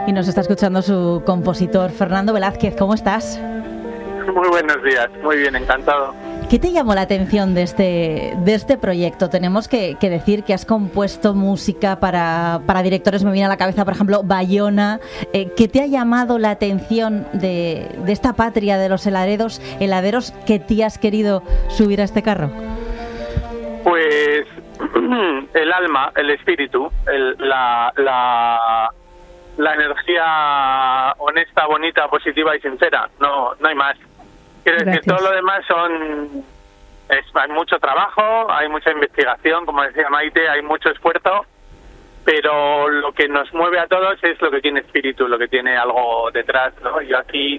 y nos está escuchando su compositor Fernando Velázquez. ¿Cómo estás? Muy buenos días, muy bien, encantado. ¿Qué te llamó la atención de este proyecto? Tenemos que decir que has compuesto música para directores. Me viene a la cabeza, por ejemplo, Bayona. ¿Qué te ha llamado la atención de esta patria de los heladeros que te has querido subir a este carro? Pues el alma, el espíritu, la energía honesta, bonita, positiva y sincera. No hay más. Quiero decir, todo lo demás hay mucho trabajo, hay mucha investigación, como decía Maite, hay mucho esfuerzo, pero lo que nos mueve a todos es lo que tiene espíritu, lo que tiene algo detrás, ¿no? Yo aquí,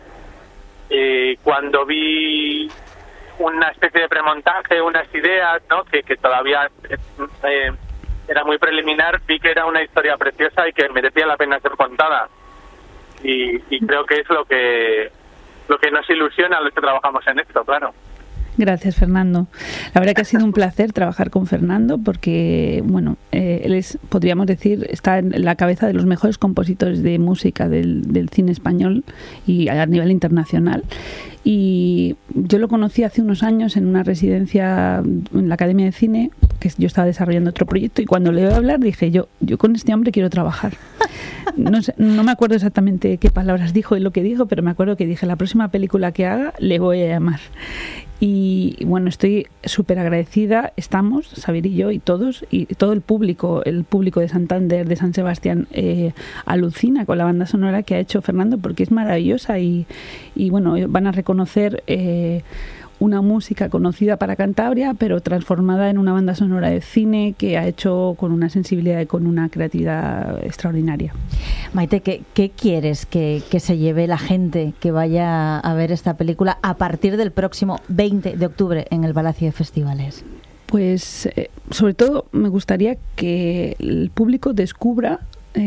cuando vi una especie de premontaje, unas ideas, ¿no? que todavía era muy preliminar, vi que era una historia preciosa y que merecía la pena ser contada. Y creo que es lo que nos ilusiona a los que trabajamos en esto, claro. Gracias, Fernando. La verdad que ha sido un placer trabajar con Fernando porque, bueno, él es, podríamos decir, está en la cabeza de los mejores compositores de música del cine español y a nivel internacional. Y yo lo conocí hace unos años en una residencia en la Academia de Cine, que yo estaba desarrollando otro proyecto, y cuando le oí hablar dije, yo con este hombre quiero trabajar. No me acuerdo exactamente qué palabras dijo y lo que dijo, pero me acuerdo que dije, la próxima película que haga le voy a llamar. Y bueno, estoy súper agradecida, estamos, Xavier y yo y todos, y todo el público de Santander, de San Sebastián, alucina con la banda sonora que ha hecho Fernando, porque es maravillosa y bueno, van a reconocer una música conocida para Cantabria, pero transformada en una banda sonora de cine que ha hecho con una sensibilidad y con una creatividad extraordinaria. Maite, ¿qué quieres que se lleve la gente que vaya a ver esta película a partir del próximo 20 de octubre en el Palacio de Festivales? Pues sobre todo me gustaría que el público descubra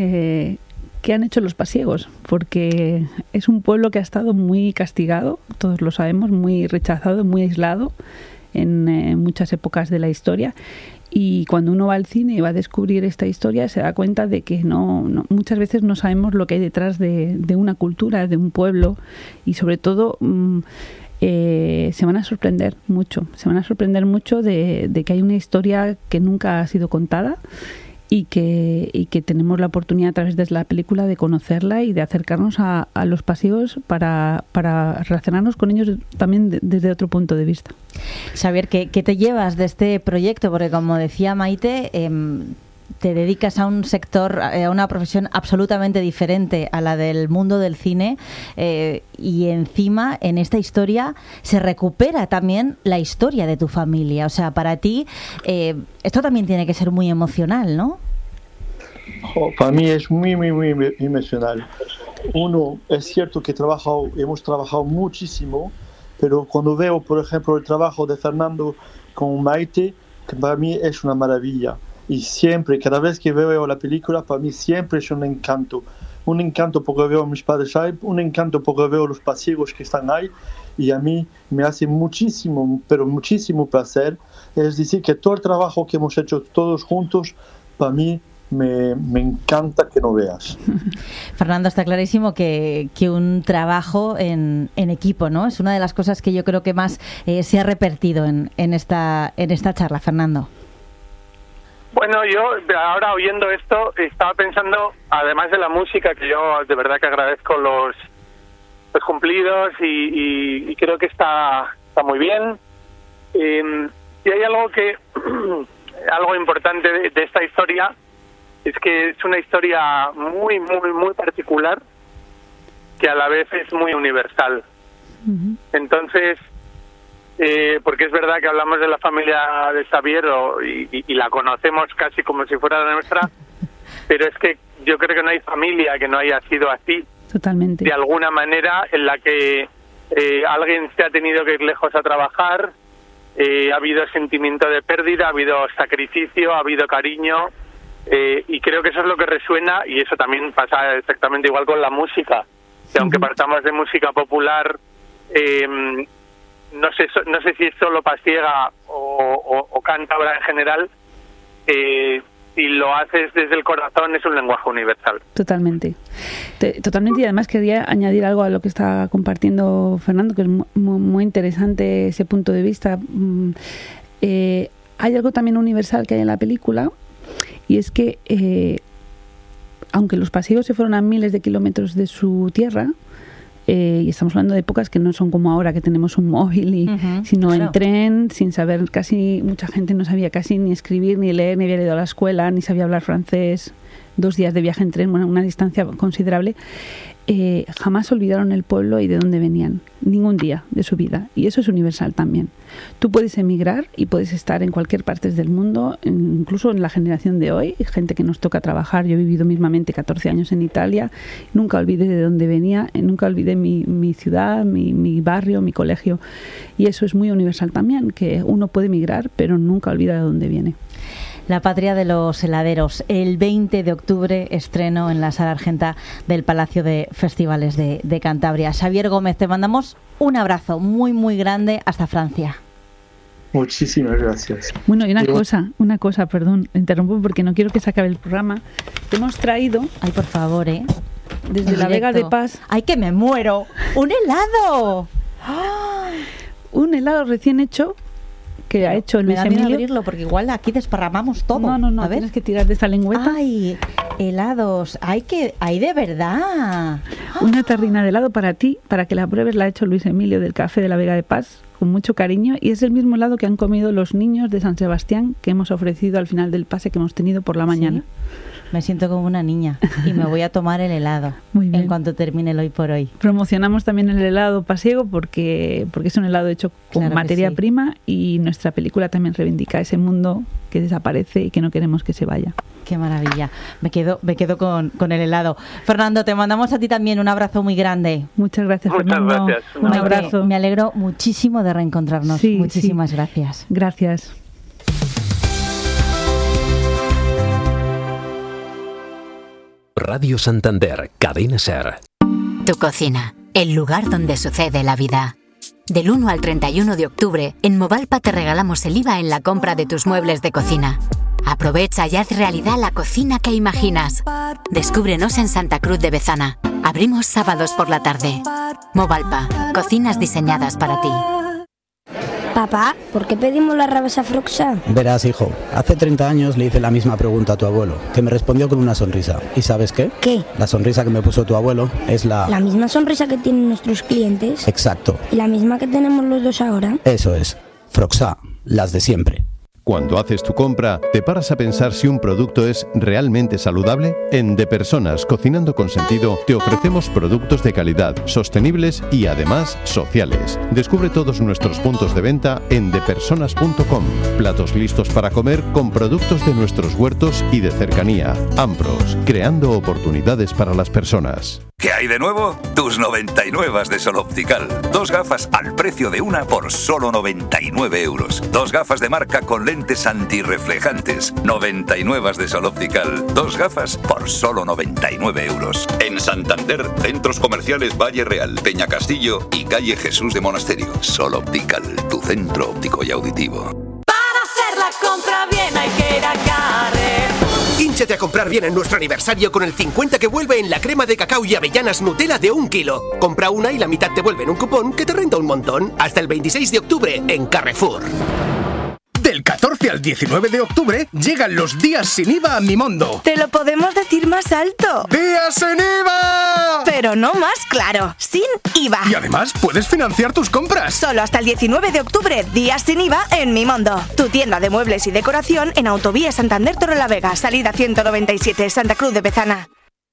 qué han hecho los pasiegos, porque es un pueblo que ha estado muy castigado, todos lo sabemos, muy rechazado, muy aislado en muchas épocas de la historia. Y cuando uno va al cine y va a descubrir esta historia, se da cuenta de que muchas veces no sabemos lo que hay detrás de una cultura, de un pueblo, y sobre todo se van a sorprender mucho de que hay una historia que nunca ha sido contada y que tenemos la oportunidad a través de la película de conocerla y de acercarnos a los pasiegos para relacionarnos con ellos también desde otro punto de vista. Xavier, ¿qué te llevas de este proyecto? Porque como decía Maite, te dedicas a un sector, a una profesión absolutamente diferente a la del mundo del cine, y encima en esta historia se recupera también la historia de tu familia. O sea, para ti esto también tiene que ser muy emocional, ¿no? Para mí es muy emocional. Es cierto que hemos trabajado muchísimo, pero cuando veo, por ejemplo, el trabajo de Fernando con Maite, que para mí es una maravilla. Y siempre, cada vez que veo la película, para mí siempre es un encanto. Un encanto porque veo a mis padres ahí, un encanto porque veo los pasiegos que están ahí, y a mí me hace muchísimo, pero muchísimo placer. Es decir, que todo el trabajo que hemos hecho todos juntos, para mí me encanta que no veas. Fernando, está clarísimo que un trabajo en equipo, ¿no? Es una de las cosas que yo creo que más se ha repetido en esta charla, Fernando. Bueno, yo ahora oyendo esto estaba pensando, además de la música, que yo de verdad que agradezco los cumplidos y creo que está muy bien. Y hay algo importante de esta historia, es que es una historia muy particular, que a la vez es muy universal. Uh-huh. Entonces, porque es verdad que hablamos de la familia de Xavier y la conocemos casi como si fuera la nuestra, pero es que yo creo que no hay familia que no haya sido así. Totalmente. De alguna manera en la que alguien se ha tenido que ir lejos a trabajar, ha habido sentimiento de pérdida, ha habido sacrificio, ha habido cariño, y creo que eso es lo que resuena, y eso también pasa exactamente igual con la música, que aunque partamos de música popular, no sé si es solo pasiega o cántabra en general, si lo haces desde el corazón, es un lenguaje universal. Totalmente. Totalmente, y además quería añadir algo a lo que está compartiendo Fernando, que es muy interesante ese punto de vista. Hay algo también universal que hay en la película, y es que aunque los pasiegos se fueron a miles de kilómetros de su tierra, y estamos hablando de épocas que no son como ahora, que tenemos un móvil, sino claro, en tren, sin saber casi, mucha gente no sabía casi ni escribir, ni leer, ni había ido a la escuela, ni sabía hablar francés, 2 días de viaje en tren, bueno, una distancia considerable. Jamás olvidaron el pueblo y de dónde venían, ningún día de su vida, y eso es universal también. Tú puedes emigrar y puedes estar en cualquier parte del mundo, incluso en la generación de hoy, gente que nos toca trabajar. Yo he vivido mismamente 14 años en Italia, nunca olvidé de dónde venía, nunca olvidé mi ciudad, mi barrio, mi colegio, y eso es muy universal también, que uno puede emigrar pero nunca olvida de dónde viene. La patria de los heladeros, el 20 de octubre estreno en la Sala Argenta del Palacio de Festivales de Cantabria. Xavier Gómez, te mandamos un abrazo muy muy grande hasta Francia. Muchísimas gracias. Bueno, y una cosa, perdón, interrumpo porque no quiero que se acabe el programa. Te hemos traído... Ay, por favor, desde la Vega de Paz... ¡Ay, que me muero! ¡Un helado! Un helado recién hecho... que ha hecho Luis Emilio. Me da miedo abrirlo porque igual aquí desparramamos todo. No, a ver, tienes que tirar de esta lengüeta. ¡Ay, helados! ¡Ay, de verdad! Una terrina de helado para ti, para que la pruebes. La ha hecho Luis Emilio del Café de la Vega de Paz, con mucho cariño, y es el mismo helado que han comido los niños de San Sebastián, que hemos ofrecido al final del pase que hemos tenido por la mañana. ¿Sí? Me siento como una niña y me voy a tomar el helado en cuanto termine el Hoy por Hoy. Promocionamos también el helado pasiego porque es un helado hecho con materia prima, y nuestra película también reivindica ese mundo que desaparece y que no queremos que se vaya. Qué maravilla. Me quedo con el helado. Fernando, te mandamos a ti también un abrazo muy grande. Muchas gracias, Fernando. Muchas gracias. Un abrazo. Me alegro muchísimo de reencontrarnos. Sí, muchísimas gracias. Gracias. Radio Santander, Cadena SER. Tu cocina, el lugar donde sucede la vida. Del 1 al 31 de octubre, en Movalpa te regalamos el IVA en la compra de tus muebles de cocina. Aprovecha y haz realidad la cocina que imaginas. Descúbrenos en Santa Cruz de Bezana. Abrimos sábados por la tarde. Movalpa, cocinas diseñadas para ti. Papá, ¿por qué pedimos la rabasa Froxà? Verás, hijo, hace 30 años le hice la misma pregunta a tu abuelo, que me respondió con una sonrisa. ¿Y sabes qué? ¿Qué? La sonrisa que me puso tu abuelo es la... ¿La misma sonrisa que tienen nuestros clientes? Exacto. ¿Y la misma que tenemos los dos ahora? Eso es. Froxà, las de siempre. Cuando haces tu compra, ¿te paras a pensar si un producto es realmente saludable? En De Personas, Cocinando con Sentido, te ofrecemos productos de calidad, sostenibles y además sociales. Descubre todos nuestros puntos de venta en depersonas.com. Platos listos para comer con productos de nuestros huertos y de cercanía. Ampros, creando oportunidades para las personas. ¿Qué hay de nuevo? Tus 99 de Sol Optical. 2 gafas al precio de una por solo 99 euros. 2 gafas de marca con lentes antirreflejantes. 99 de Sol Optical. 2 gafas por solo 99 euros. En Santander, centros comerciales Valle Real, Peña Castillo y calle Jesús de Monasterio. Sol Optical, tu centro óptico y auditivo. Para hacer la compra bien hay que ir a Carrefour. Hínchate a comprar bien en nuestro aniversario con el 50 que vuelve en la crema de cacao y avellanas Nutella de 1 kilo. Compra una y la mitad te vuelve en un cupón que te renta un montón. Hasta el 26 de octubre en Carrefour. Del 14 al 19 de octubre llegan los días sin IVA a Mimondo. Te lo podemos decir más alto. ¡Días sin IVA! Pero no más claro, sin IVA. Y además puedes financiar tus compras. Solo hasta el 19 de octubre, días sin IVA en Mimondo. Tu tienda de muebles y decoración en Autovía Santander Torrelavega, salida 197, Santa Cruz de Bezana.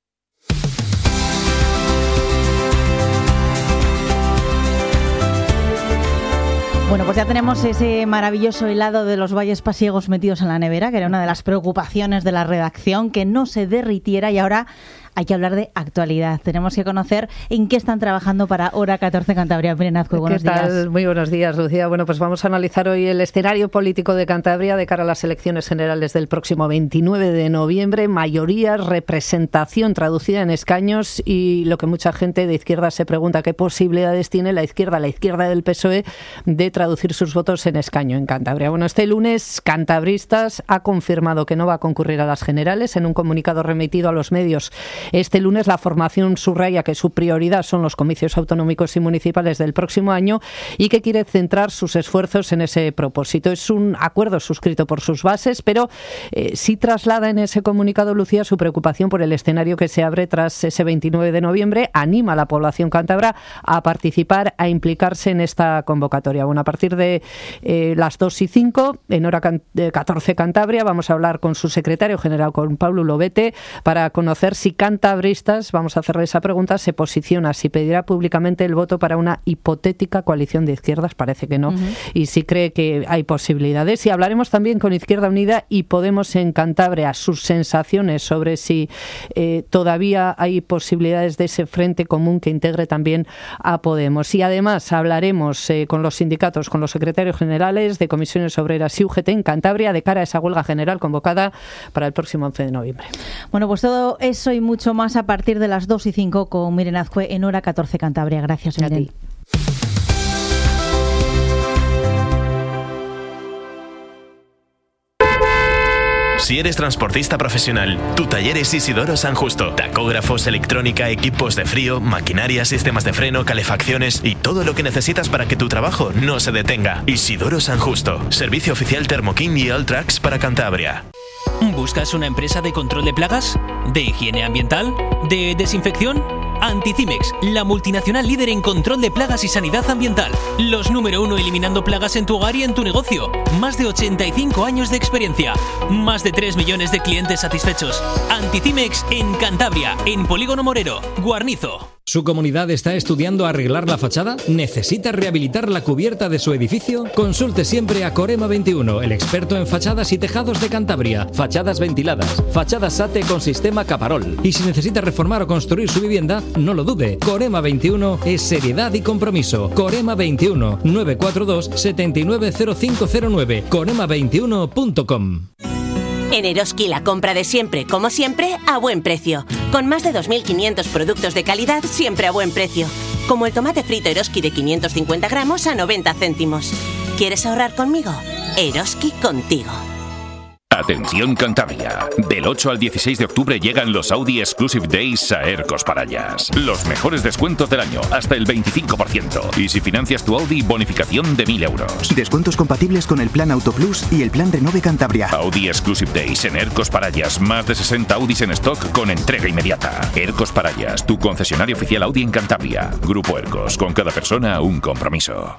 Bueno, pues ya tenemos ese maravilloso helado de los Valles Pasiegos metidos en la nevera, que era una de las preocupaciones de la redacción, que no se derritiera, y ahora hay que hablar de actualidad. Tenemos que conocer en qué están trabajando para Hora 14 Cantabria. Miren Azcue, buenos días. Muy buenos días, Lucía. Bueno, pues vamos a analizar hoy el escenario político de Cantabria de cara a las elecciones generales del próximo 29 de noviembre. Mayorías, representación traducida en escaños y lo que mucha gente de izquierda se pregunta, ¿qué posibilidades tiene la izquierda del PSOE de traducir sus votos en escaño en Cantabria? Bueno, este lunes Cantabristas ha confirmado que no va a concurrir a las generales. En un comunicado remitido a los medios este lunes, la formación subraya que su prioridad son los comicios autonómicos y municipales del próximo año y que quiere centrar sus esfuerzos en ese propósito. Es un acuerdo suscrito por sus bases, pero sí traslada en ese comunicado, Lucía, su preocupación por el escenario que se abre tras ese 29 de noviembre. Anima a la población cántabra a participar, a implicarse en esta convocatoria. Bueno, a partir de las 2:05, en Hora 14 Cantabria, vamos a hablar con su secretario general, con Pablo Lobete, para conocer si Cantabristas, vamos a hacerle esa pregunta, se posiciona, si pedirá públicamente el voto para una hipotética coalición de izquierdas, parece que no, y si cree que hay posibilidades. Y hablaremos también con Izquierda Unida y Podemos en Cantabria, sus sensaciones sobre si todavía hay posibilidades de ese frente común que integre también a Podemos. Y además hablaremos con los sindicatos, con los secretarios generales de Comisiones Obreras y UGT en Cantabria de cara a esa huelga general convocada para el próximo 11 de noviembre. Bueno, pues todo eso y mucho más a partir de las 2:05 con Miren Azcue en Hora 14 Cantabria. Gracias, Miren. A ti. Si eres transportista profesional, tu taller es Isidoro San Justo. Tacógrafos, electrónica, equipos de frío, maquinaria, sistemas de freno, calefacciones y todo lo que necesitas para que tu trabajo no se detenga. Isidoro San Justo. Servicio oficial Thermoking y Alltrax para Cantabria. ¿Buscas una empresa de control de plagas? ¿De higiene ambiental? ¿De desinfección? Anticimex, la multinacional líder en control de plagas y sanidad ambiental. Los número 1 eliminando plagas en tu hogar y en tu negocio. Más de 85 años de experiencia. Más de 3 millones de clientes satisfechos. Anticimex en Cantabria, en Polígono Morero, Guarnizo. ¿Su comunidad está estudiando arreglar la fachada? ¿Necesita rehabilitar la cubierta de su edificio? Consulte siempre a Corema 21, el experto en fachadas y tejados de Cantabria. Fachadas ventiladas, fachadas SATE con sistema Caparol. Y si necesita reformar o construir su vivienda, no lo dude. Corema 21 es seriedad y compromiso. Corema 21 942 790509. Corema21.com. En Eroski la compra de siempre, como siempre, a buen precio. Con más de 2.500 productos de calidad, siempre a buen precio. Como el tomate frito Eroski de 550 gramos a 90 céntimos. ¿Quieres ahorrar conmigo? Eroski contigo. Atención Cantabria, del 8 al 16 de octubre llegan los Audi Exclusive Days a Ercos Parallas. Los mejores descuentos del año, hasta el 25%. Y si financias tu Audi, bonificación de 1.000 euros. Descuentos compatibles con el plan Auto Plus y el plan Renove Cantabria. Audi Exclusive Days en Ercos Parallas. Más de 60 Audis en stock con entrega inmediata. Ercos Parallas, tu concesionario oficial Audi en Cantabria. Grupo Ercos, con cada persona un compromiso.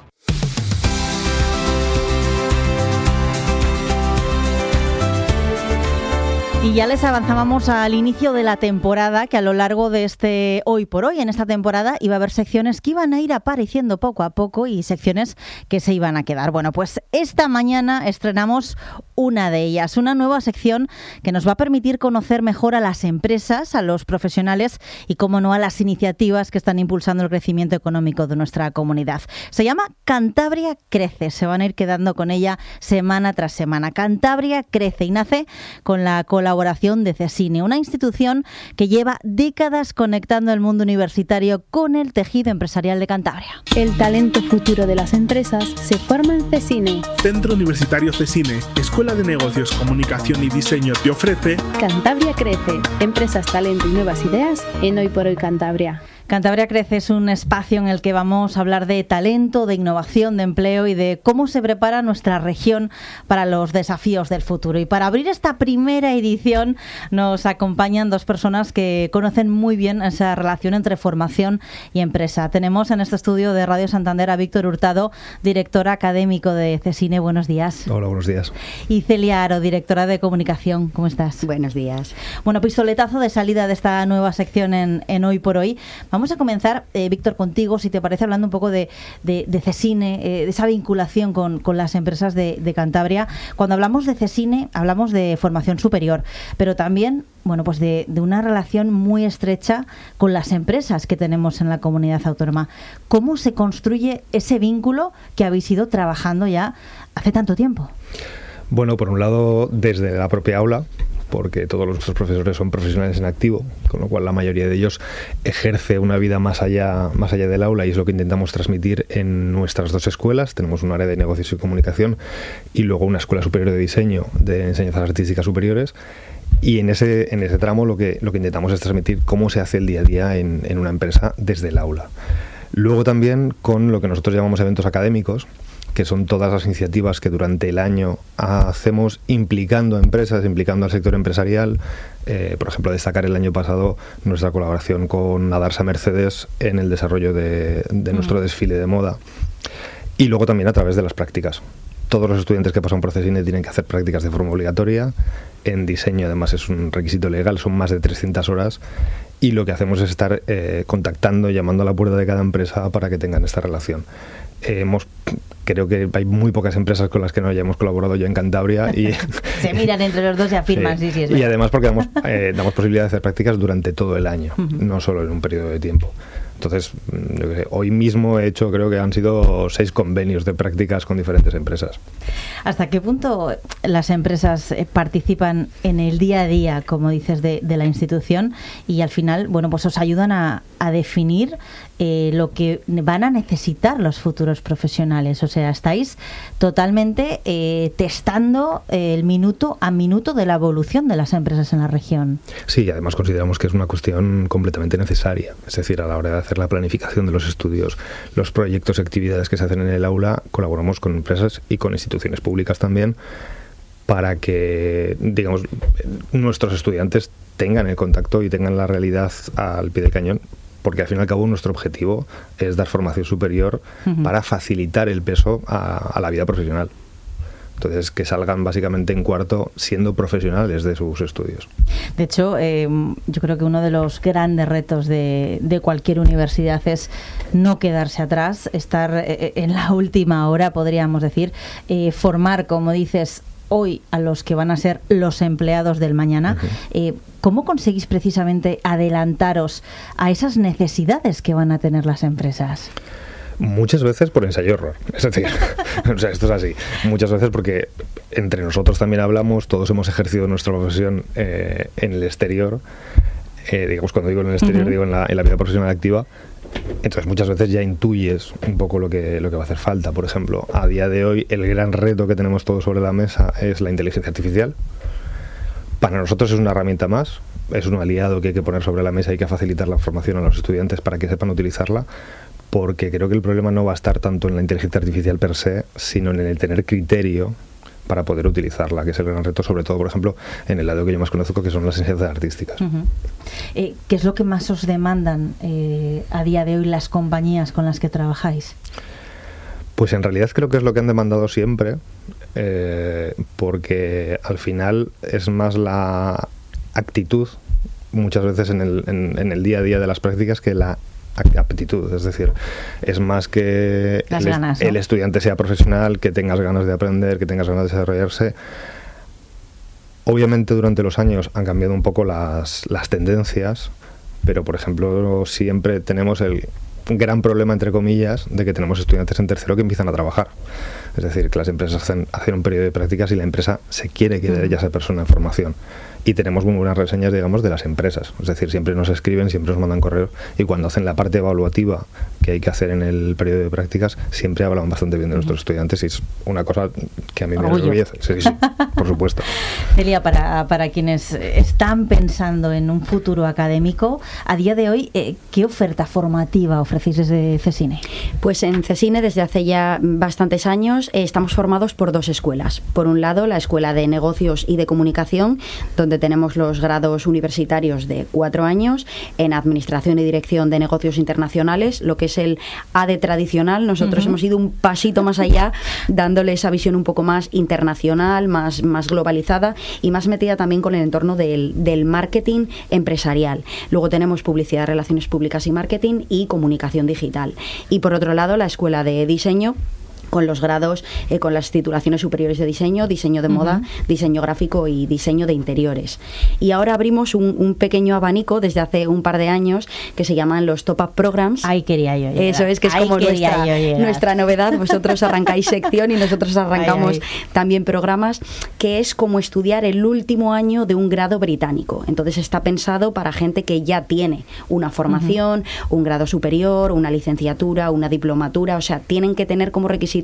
Y ya les avanzábamos al inicio de la temporada, que a lo largo de este Hoy por Hoy, en esta temporada, iba a haber secciones que iban a ir apareciendo poco a poco y secciones que se iban a quedar. Bueno, pues esta mañana estrenamos una de ellas, una nueva sección que nos va a permitir conocer mejor a las empresas, a los profesionales y, cómo no, a las iniciativas que están impulsando el crecimiento económico de nuestra comunidad. Se llama Cantabria Crece, se van a ir quedando con ella semana tras semana. Cantabria Crece y nace con la colaboración de CESINE, una institución que lleva décadas conectando el mundo universitario con el tejido empresarial de Cantabria. El talento futuro de las empresas se forma en CESINE. Centro Universitario CESINE, Escuela de Negocios, Comunicación y Diseño te ofrece Cantabria Crece, empresas, talento y nuevas ideas en Hoy por Hoy Cantabria. Cantabria Crece es un espacio en el que vamos a hablar de talento, de innovación, de empleo y de cómo se prepara nuestra región para los desafíos del futuro. Y para abrir esta primera edición nos acompañan dos personas que conocen muy bien esa relación entre formación y empresa. Tenemos en este estudio de Radio Santander a Víctor Hurtado, director académico de CESINE. Buenos días. Hola, buenos días. Y Celia Aro, directora de comunicación. ¿Cómo estás? Buenos días. Bueno, pistoletazo de salida de esta nueva sección en Hoy por Hoy. Vamos a comenzar, Víctor, contigo, si te parece, hablando un poco de CESINE, de esa vinculación con las empresas de Cantabria. Cuando hablamos de CESINE, hablamos de formación superior, pero también, bueno, pues de una relación muy estrecha con las empresas que tenemos en la comunidad autónoma. ¿Cómo se construye ese vínculo que habéis ido trabajando ya hace tanto tiempo? Bueno, por un lado, desde la propia aula, porque todos nuestros profesores son profesionales en activo, con lo cual la mayoría de ellos ejerce una vida más allá del aula, y es lo que intentamos transmitir en nuestras dos escuelas. Tenemos un área de negocios y comunicación y luego una escuela superior de diseño de enseñanzas artísticas superiores, y en ese tramo lo que intentamos es transmitir cómo se hace el día a día en una empresa desde el aula. Luego también con lo que nosotros llamamos eventos académicos, que son todas las iniciativas que durante el año hacemos implicando a empresas, implicando al sector empresarial. Por ejemplo, destacar el año pasado nuestra colaboración con Adarsa Mercedes en el desarrollo de nuestro desfile de moda. Y luego también a través de las prácticas. Todos los estudiantes que pasan por CESINE tienen que hacer prácticas de forma obligatoria. En diseño, además, es un requisito legal, son más de 300 horas. Y lo que hacemos es estar contactando, llamando a la puerta de cada empresa para que tengan esta relación. Creo que hay muy pocas empresas con las que no hayamos colaborado yo en Cantabria. Y se miran entre los dos y afirman, sí, es verdad. Y además porque damos posibilidad de hacer prácticas durante todo el año, no solo en un periodo de tiempo. Entonces, yo qué sé, hoy mismo he hecho, creo que han sido 6 convenios de prácticas con diferentes empresas. ¿Hasta qué punto las empresas participan en el día a día, como dices, de la institución, y al final, bueno, pues os ayudan a definir lo que van a necesitar los futuros profesionales? O sea, estáis totalmente testando el minuto a minuto de la evolución de las empresas en la región. Sí, además consideramos que es una cuestión completamente necesaria. Es decir, a la hora de hacer la planificación de los estudios, los proyectos y actividades que se hacen en el aula, colaboramos con empresas y con instituciones públicas también, para que, digamos, nuestros estudiantes tengan el contacto y tengan la realidad al pie del cañón, porque al fin y al cabo nuestro objetivo es dar formación superior para facilitar el peso a la vida profesional. Entonces, que salgan básicamente en cuarto siendo profesionales de sus estudios. De hecho, yo creo que uno de los grandes retos de cualquier universidad es no quedarse atrás, estar en la última hora, podríamos decir, formar, como dices, hoy a los que van a ser los empleados del mañana. ¿Cómo conseguís precisamente adelantaros a esas necesidades que van a tener las empresas? Muchas veces por ensayo-error. Es decir, o sea, esto es así. Muchas veces porque entre nosotros también hablamos, todos hemos ejercido nuestra profesión en el exterior. Digamos, cuando digo en el exterior, digo en la vida profesional activa. Entonces muchas veces ya intuyes un poco lo que va a hacer falta. Por ejemplo, a día de hoy el gran reto que tenemos todos sobre la mesa es la inteligencia artificial. Para nosotros es una herramienta más, es un aliado que hay que poner sobre la mesa y hay que facilitar la formación a los estudiantes para que sepan utilizarla, porque creo que el problema no va a estar tanto en la inteligencia artificial per se, sino en el tener criterio para poder utilizarla, que es el gran reto, sobre todo, por ejemplo, en el lado que yo más conozco, que son las enseñanzas artísticas. ¿Qué es lo que más os demandan a día de hoy las compañías con las que trabajáis? Pues en realidad creo que es lo que han demandado siempre, porque al final es más la actitud, muchas veces en el día a día de las prácticas, que la aptitud. Es decir, es más que el estudiante sea profesional, que tengas ganas de aprender, que tengas ganas de desarrollarse. Obviamente durante los años han cambiado un poco las tendencias, pero por ejemplo siempre tenemos el gran problema, entre comillas, de que tenemos estudiantes en tercero que empiezan a trabajar. Es decir, que las empresas hacen un periodo de prácticas y la empresa se quiere que haya esa persona en formación. Y tenemos muy buenas reseñas, digamos, de las empresas. Es decir, siempre nos escriben, siempre nos mandan correos, y cuando hacen la parte evaluativa que hay que hacer en el periodo de prácticas, siempre hablan bastante bien de nuestros estudiantes, y es una cosa que a mí me enorgullece. Sí, por supuesto. Celia, para quienes están pensando en un futuro académico, a día de hoy, ¿qué oferta formativa ofrecéis desde CESINE? Pues en CESINE, desde hace ya bastantes años, estamos formados por 2 escuelas. Por un lado, la Escuela de Negocios y de Comunicación, donde donde tenemos los grados universitarios de 4 años en Administración y Dirección de Negocios Internacionales, lo que es el ADE tradicional. Nosotros hemos ido un pasito más allá, dándole esa visión un poco más internacional, más globalizada y más metida también con el entorno del marketing empresarial. Luego tenemos Publicidad, Relaciones Públicas y Marketing y Comunicación Digital. Y por otro lado, la Escuela de Diseño, con los grados, con las titulaciones superiores de diseño, diseño de moda, diseño gráfico y diseño de interiores. Y ahora abrimos un pequeño abanico desde hace un par de años que se llaman los Top Up Programs. Ahí quería yo llegar. Eso es, que es como nuestra novedad. Vosotros arrancáis sección y nosotros arrancamos también programas, que es como estudiar el último año de un grado británico. Entonces está pensado para gente que ya tiene una formación, un grado superior, una licenciatura, una diplomatura, o sea, tienen que tener como requisito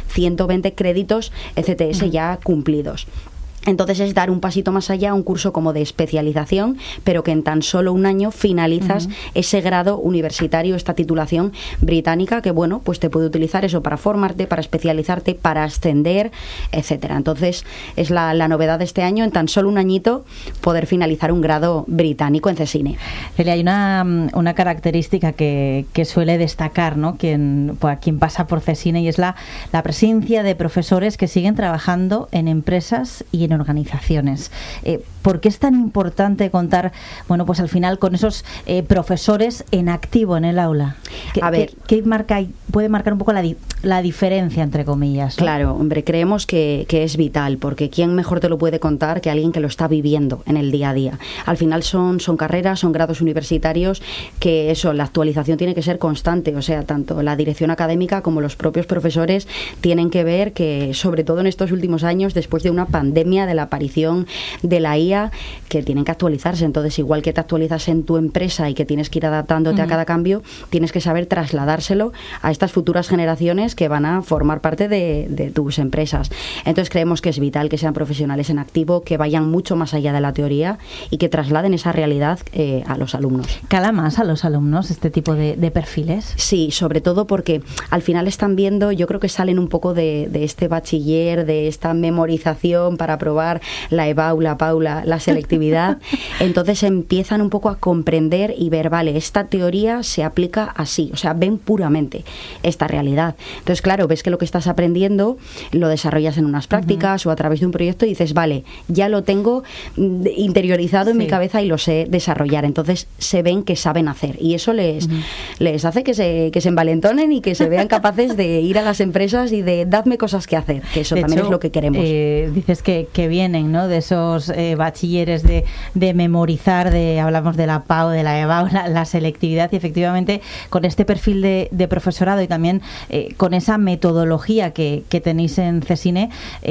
120 créditos ECTS ya cumplidos. Entonces es dar un pasito más allá, un curso como de especialización, pero que en tan solo un año finalizas ese grado universitario, esta titulación británica, que bueno, pues te puede utilizar eso para formarte, para especializarte, para ascender, etcétera. Entonces es la novedad de este año, en tan solo un añito, poder finalizar un grado británico en CESINE. Celia, hay una característica que suele destacar, ¿no?, quien pasa por CESINE, y es la presencia de profesores que siguen trabajando en empresas y en organizaciones. ¿Por qué es tan importante contar, bueno, pues al final con esos profesores en activo en el aula? ¿Qué puede marcar un poco la diferencia, entre comillas, ¿no? Claro, hombre, creemos que es vital, porque ¿quién mejor te lo puede contar que alguien que lo está viviendo en el día a día? Al final son carreras, son grados universitarios que eso, la actualización tiene que ser constante, o sea, tanto la dirección académica como los propios profesores tienen que ver que, sobre todo en estos últimos años, después de una pandemia, de la aparición de la IA, que tienen que actualizarse. Entonces, igual que te actualizas en tu empresa y que tienes que ir adaptándote a cada cambio, tienes que saber trasladárselo a estas futuras generaciones que van a formar parte de tus empresas. Entonces, creemos que es vital que sean profesionales en activo, que vayan mucho más allá de la teoría y que trasladen esa realidad a los alumnos. ¿Cala más a los alumnos este tipo de perfiles? Sí, sobre todo porque al final están viendo, yo creo que salen un poco de este bachiller, de esta memorización para probar la EBAU, la PAULA, la selectividad. Entonces empiezan un poco a comprender y ver, vale, esta teoría se aplica así, o sea, ven puramente esta realidad. Entonces, claro, ves que lo que estás aprendiendo lo desarrollas en unas prácticas o a través de un proyecto y dices, vale, ya lo tengo interiorizado en mi cabeza y lo sé desarrollar. Entonces se ven que saben hacer y eso les hace que se envalentonen y que se vean capaces de ir a las empresas y de dadme cosas que hacer, que eso también es lo que queremos. Dices que vienen, ¿no?, de esos bachilleres de memorizar, hablamos de la PAU, de la EBAU, la selectividad, y efectivamente con este perfil de profesorado y también con esa metodología que tenéis en CESINE,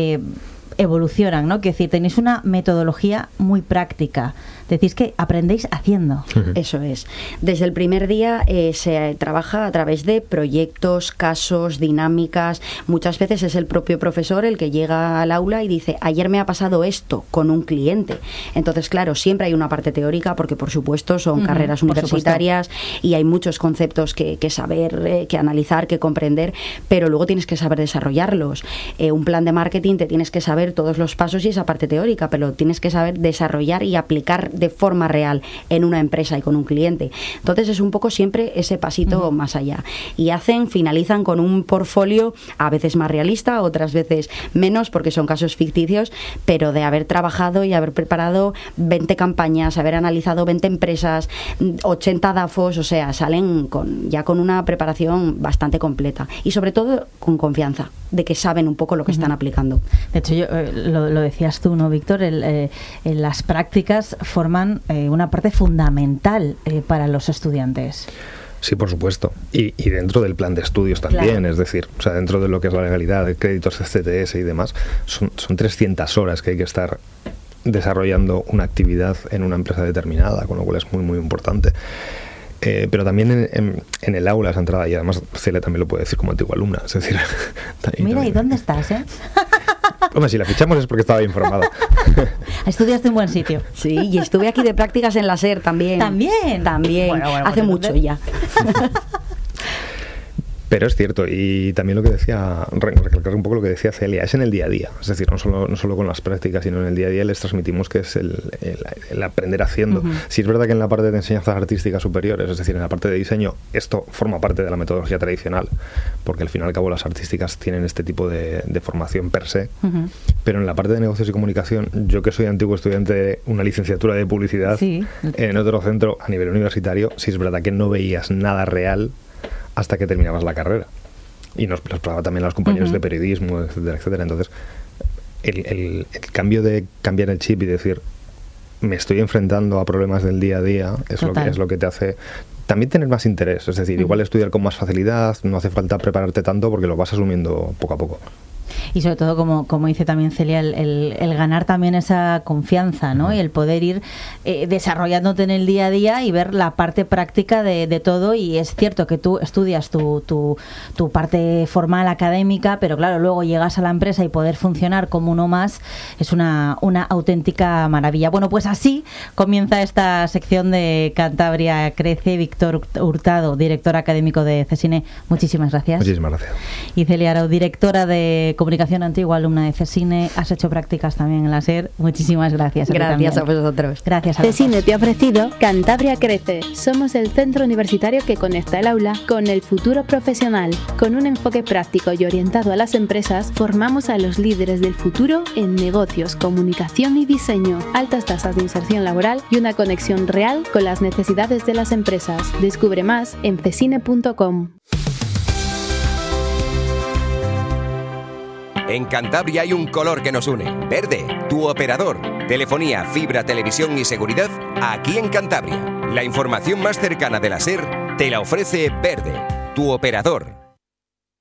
evolucionan, ¿no? Quiero decir, tenéis una metodología muy práctica. Decís que aprendéis haciendo. Eso es. Desde el primer día se trabaja a través de proyectos, casos, dinámicas. Muchas veces es el propio profesor el que llega al aula y dice, ayer me ha pasado esto con un cliente. Entonces, claro, siempre hay una parte teórica porque, por supuesto, son carreras universitarias y hay muchos conceptos que saber, que analizar, que comprender, pero luego tienes que saber desarrollarlos. Un plan de marketing te tienes que saber todos los pasos y esa parte teórica, pero tienes que saber desarrollar y aplicar de forma real en una empresa y con un cliente. Entonces es un poco siempre ese pasito más allá. Y finalizan con un portfolio a veces más realista, otras veces menos, porque son casos ficticios, pero de haber trabajado y haber preparado 20 campañas, haber analizado 20 empresas, 80 DAFOs, o sea, salen ya con una preparación bastante completa y sobre todo con confianza de que saben un poco lo que están aplicando. De hecho, lo decías tú, ¿no, Víctor? Las prácticas forman una parte fundamental para los estudiantes. Sí, por supuesto. Y dentro del plan de estudios también, claro. Es decir, o sea, dentro de lo que es la legalidad, de créditos CTS y demás, son 300 horas que hay que estar desarrollando una actividad en una empresa determinada, con lo cual es muy, muy importante. Pero también en el aula esa entrada, y además Celia también lo puede decir como antigua alumna, es decir... Mira, ¿y dónde estás, Hombre, si la fichamos es porque estaba bien formada. Estudiaste en buen sitio. Sí, y estuve aquí de prácticas en la SER también. ¿También? También, bueno, hace mucho ya. Pero es cierto, y también lo que decía, recalcar un poco lo que decía Celia, es en el día a día. Es decir, no solo con las prácticas, sino en el día a día les transmitimos que es el aprender haciendo. Sí es verdad que en la parte de enseñanzas artísticas superiores, es decir, en la parte de diseño, esto forma parte de la metodología tradicional, porque al fin y al cabo las artísticas tienen este tipo de formación per se. Pero en la parte de negocios y comunicación, yo que soy antiguo estudiante de una licenciatura de publicidad en otro centro a nivel universitario, sí es verdad que no veías nada real hasta que terminabas la carrera. Y nos probaba también a los compañeros de periodismo, etcétera, etcétera. Entonces, el cambio de cambiar el chip y decir, me estoy enfrentando a problemas del día a día, es lo que te hace también tener más interés. Es decir, igual estudiar con más facilidad, no hace falta prepararte tanto porque lo vas asumiendo poco a poco. Y sobre todo, como dice también Celia, el ganar también esa confianza, ¿no? Y el poder ir desarrollándote en el día a día y ver la parte práctica de todo. Y es cierto que tú estudias tu parte formal académica, pero claro, luego llegas a la empresa y poder funcionar como uno más es una auténtica maravilla. Bueno, pues así comienza esta sección de Cantabria Crece. Víctor Hurtado, director académico de CESINE, muchísimas gracias. Muchísimas gracias. Y Celia Arau, directora de Comunicación Antigua, alumna de CESINE, has hecho prácticas también en la SER. Muchísimas gracias. Gracias a vosotros. Gracias a CESINE te ha ofrecido Cantabria Crece. Somos el centro universitario que conecta el aula con el futuro profesional. Con un enfoque práctico y orientado a las empresas, formamos a los líderes del futuro en negocios, comunicación y diseño, altas tasas de inserción laboral y una conexión real con las necesidades de las empresas. Descubre más en cesine.com. En Cantabria hay un color que nos une, verde, tu operador. Telefonía, fibra, televisión y seguridad aquí en Cantabria. La información más cercana de la SER te la ofrece Verde, tu operador.